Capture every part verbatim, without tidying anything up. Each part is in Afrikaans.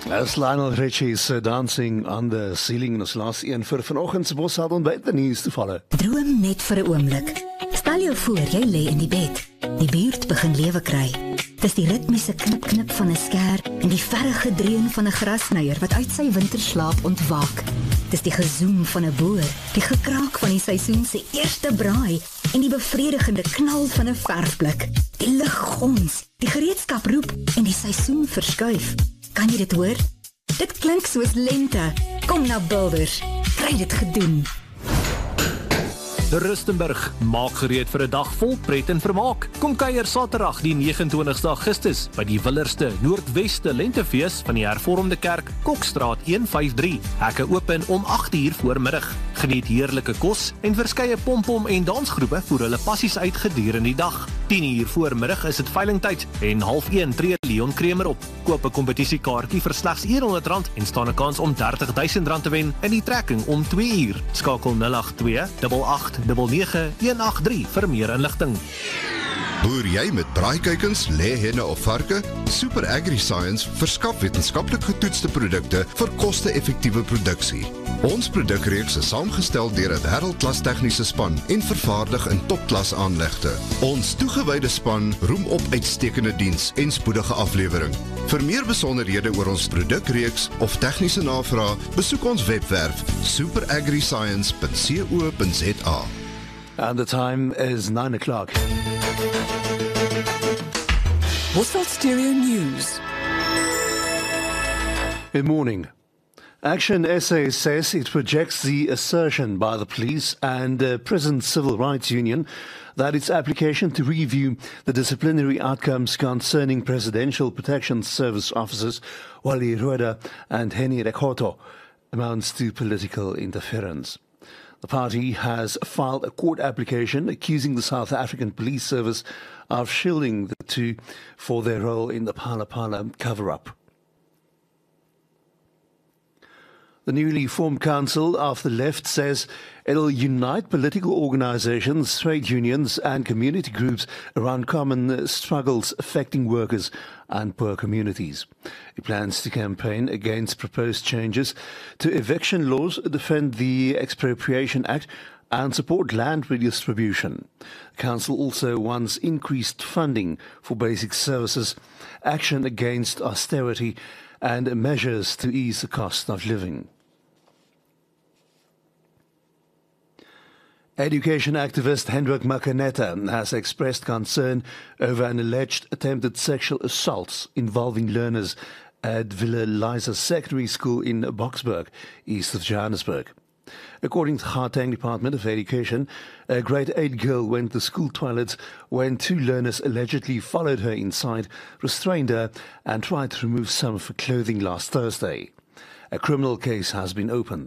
As Lionel Richie's uh, dancing on the ceiling, ons laaste een vir vanoggend se Bossel ontbyt die nuus te valle. Droom net vir 'n oomblik. Stel jou voor jy lê in die bed. Die buurt begin lewe kry. Dis die ritmiese knip-knip van 'n skêr en die verre gedreun van 'n grasnyer wat uit sy winterslaap ontwaak. Dis die gezoem van 'n boer, die gekraak van die seisoen se eerste braai en die bevredigende knal van 'n verfblik. Die lug gons, die gereedskap roep en die seisoen verskuif. Kan jy dit hoor? Dit klink soos lente. Kom na Builders. Kry dit gedoen. De Rustenburg maak gereed vir 'n dag vol pret en vermaak. Kom kuier Saterdag die nege en twintigste Augustus by die Willerste Noordweste Lentefees van die Hervormde Kerk, Kokstraat een vyf drie. Hekke open om agt uur voormiddag. Geniet heerlike kos en verskeie pompom en dansgroepe voer hulle passies uit gedurende die dag. tien uur voormiddag is dit veilingtyd en half een tree Leon Kremer op. Koop 'n kompetisiekaartjie vir slegs honderd rand en staan 'n kans om dertig duisend rand te wen in die trekking om twee uur. Skakel nul agt twee agt agt nege nege een agt drie vir meer inligting. Boer jy met braaikuikens, lêhenne of varke? Super AgriScience verskaf wetenskaplik getoetste produkte vir koste-effektiewe produksie. Ons produkreeks is saamgestel deur 'n wêreldklas tegniese span en vervaardig in topklas aanlegte. Ons toegewyde span roem op uitstekende diens en spoedige aflewering. Vir meer besonderhede oor ons produkreeks of tegniese navraag, besoek ons webwerf super agri science dot co dot za. And the time is nine o'clock. Bossel Stereo News. Good morning. Action S A says it rejects the assertion by the police and the Prison Civil Rights Union that its application to review the disciplinary outcomes concerning Presidential Protection Service officers Wally Rueda and Henny Rekoto amounts to political interference. The party has filed a court application accusing the South African Police Service of shielding the two for their role in the Phala Phala cover-up. The newly formed Council of the Left says it'll unite political organizations, trade unions and community groups around common struggles affecting workers and poor communities. It plans to campaign against proposed changes to eviction laws, defend the Expropriation Act and support land redistribution. The Council also wants increased funding for basic services, action against austerity and measures to ease the cost of living. Education activist Hendrik Makaneta has expressed concern over an alleged attempted sexual assaults involving learners at Villa Liza Secondary School in Boksburg, east of Johannesburg. According to the Gauteng Department of Education, a grade eight girl went to school toilets when two learners allegedly followed her inside, restrained her and tried to remove some of her clothing last Thursday. A criminal case has been opened.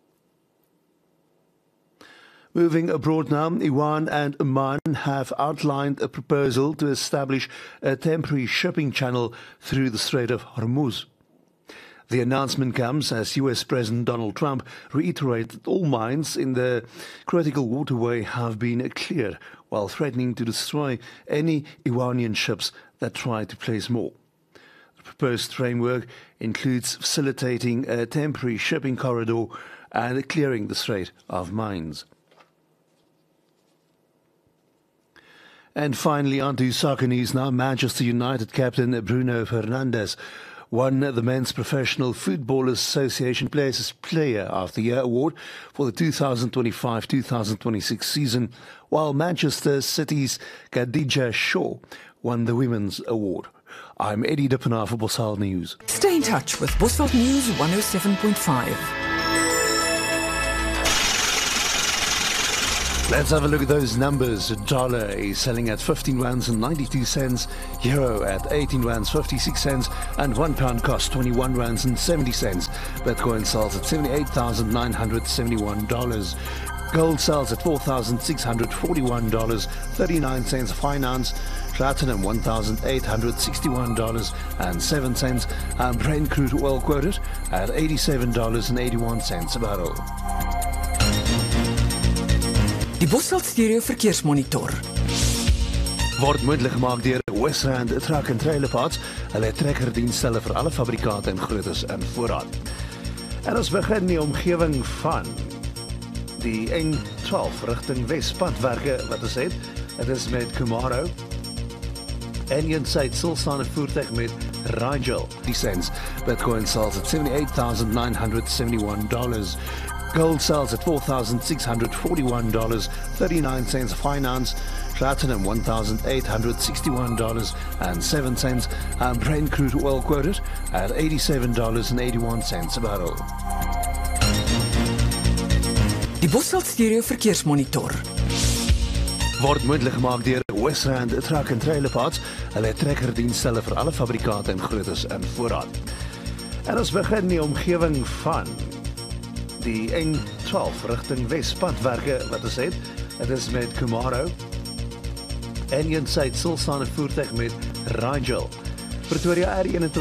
Moving abroad now, Iran and Oman have outlined a proposal to establish a temporary shipping channel through the Strait of Hormuz. The announcement comes as U S President Donald Trump reiterated that all mines in the critical waterway have been cleared, while threatening to destroy any Iranian ships that try to place more. The proposed framework includes facilitating a temporary shipping corridor and clearing the Strait of mines. And finally, on to soccer news now. Manchester United captain Bruno Fernandes won the Men's Professional Football Association Players Player of the Year award for the two thousand twenty-five two thousand twenty-six season, while Manchester City's Khadija Shaw won the Women's Award. I'm Eddie Dippenaar for Bossel News. Stay in touch with Bossel News one oh seven point five. Let's have a look at those numbers. A dollar is selling at fifteen rands and ninety-two cents, euro at eighteen rands fifty-six cents, and one pound costs twenty-one rands and seventy cents. Bitcoin sells at seventy-eight thousand nine hundred seventy-one dollars. Gold sells at four thousand six hundred forty-one dollars and thirty-nine cents an ounce. Platinum one thousand eight hundred sixty-one dollars and seven cents. And Brent crude oil quoted at eighty-seven dollars and eighty-one cents a barrel. Die Bossel Stereo Verkeersmonitor. Word moontlik gemaak deur West Rand Truck and Trailer Parts Hulle het trekkerdienstelle vir alle fabrikante en grootes in voorraad. En ons begin in die omgewing van die N twaalf rigting Wespadwerke wat ons het. Dit is met Kumaro. En een side stil staan 'n voertuig met Rigel. Die cents. Bitcoin sells at seventy-eight thousand nine hundred seventy-one dollars. Gold sells at four thousand six hundred forty-one dollars and thirty-nine cents fine ounce. Platinum one thousand eight hundred sixty-one dollars and seven cents. And Brent crude oil quoted at eighty-seven dollars and eighty-one cents a barrel. Die Bosveld Stereo Verkeersmonitor. Word moontlik gemaak deur Westland Truck and Trailer Parts. Hulle het trekkerdienstelle vir alle fabrikante en grootes in voorraad. En ons begin in die omgewing van die N twaalf rigting Wespadwerke wat ons het. Dit is met Kumaro. En een side stil staan 'n voertuig met Rigel. Pretoria R eenentwintig